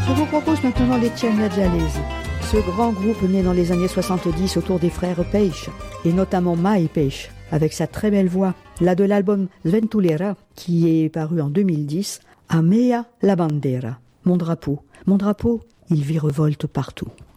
Je vous propose maintenant les Tiana Jalesi, ce grand groupe né dans les années 70 autour des frères Peixe, et notamment Mai Peixe, avec sa très belle voix, là de l'album Sventulera, qui est paru en 2010, A Mea la Bandera, mon drapeau, il virevolte partout.